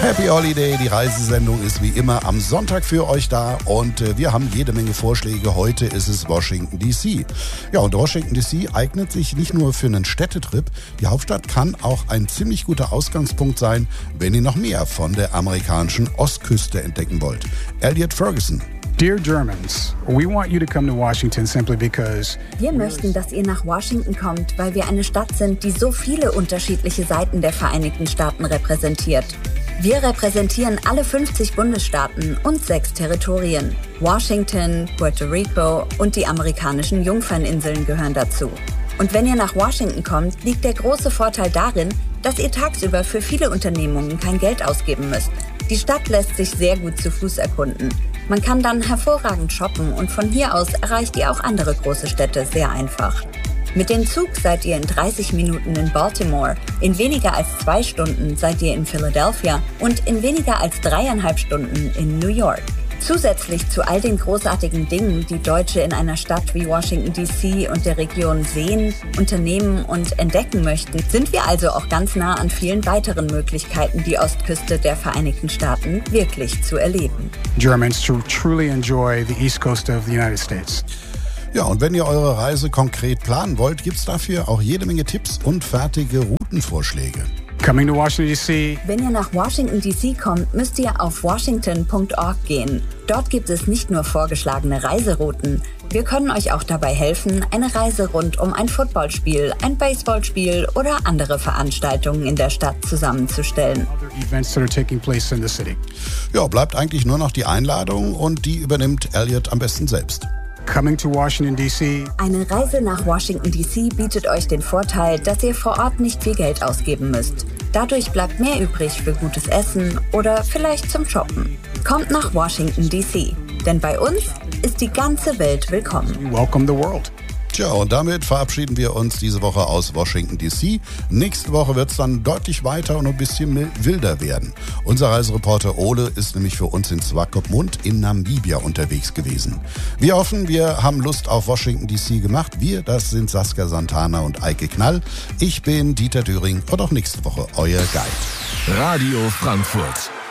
Happy Holiday, die Reisesendung ist wie immer am Sonntag für euch da und wir haben jede Menge Vorschläge. Heute ist es Washington DC. Ja, und Washington DC eignet sich nicht nur für einen Städtetrip. Die Hauptstadt kann auch ein ziemlich guter Ausgangspunkt sein, wenn ihr noch mehr von der amerikanischen Ostküste entdecken wollt. Elliot Ferguson. Dear Germans, we want you to come to Washington simply because wir möchten, dass ihr nach Washington kommt, weil wir eine Stadt sind, die so viele unterschiedliche Seiten der Vereinigten Staaten repräsentiert. Wir repräsentieren alle 50 Bundesstaaten und 6 Territorien. Washington, Puerto Rico und die amerikanischen Jungferninseln gehören dazu. Und wenn ihr nach Washington kommt, liegt der große Vorteil darin, dass ihr tagsüber für viele Unternehmungen kein Geld ausgeben müsst. Die Stadt lässt sich sehr gut zu Fuß erkunden. Man kann dann hervorragend shoppen und von hier aus erreicht ihr auch andere große Städte sehr einfach. Mit dem Zug seid ihr in 30 Minuten in Baltimore, in weniger als 2 Stunden seid ihr in Philadelphia und in weniger als 3,5 Stunden in New York. Zusätzlich zu all den großartigen Dingen, die Deutsche in einer Stadt wie Washington DC und der Region sehen, unternehmen und entdecken möchten, sind wir also auch ganz nah an vielen weiteren Möglichkeiten, die Ostküste der Vereinigten Staaten wirklich zu erleben. Germans to truly enjoy the East Coast of the United States. Ja, und wenn ihr eure Reise konkret planen wollt, gibt's dafür auch jede Menge Tipps und fertige Routenvorschläge. Coming to Washington DC. Wenn ihr nach Washington DC kommt, müsst ihr auf washington.org gehen. Dort gibt es nicht nur vorgeschlagene Reiserouten. Wir können euch auch dabei helfen, eine Reise rund um ein Footballspiel, ein Baseballspiel oder andere Veranstaltungen in der Stadt zusammenzustellen. Ja, bleibt eigentlich nur noch die Einladung und die übernimmt Elliot am besten selbst. Coming to Washington, D.C. Eine Reise nach Washington, D.C. bietet euch den Vorteil, dass ihr vor Ort nicht viel Geld ausgeben müsst. Dadurch bleibt mehr übrig für gutes Essen oder vielleicht zum Shoppen. Kommt nach Washington, D.C., denn bei uns ist die ganze Welt willkommen. Welcome the world. Tja, und damit verabschieden wir uns diese Woche aus Washington DC. Nächste Woche wird es dann deutlich weiter und ein bisschen wilder werden. Unser Reisereporter Ole ist nämlich für uns in Swakopmund in Namibia unterwegs gewesen. Wir hoffen, wir haben Lust auf Washington DC gemacht. Wir, das sind Saskia Santana und Eike Knall. Ich bin Dieter Düring und auch nächste Woche euer Guide. Radio Frankfurt.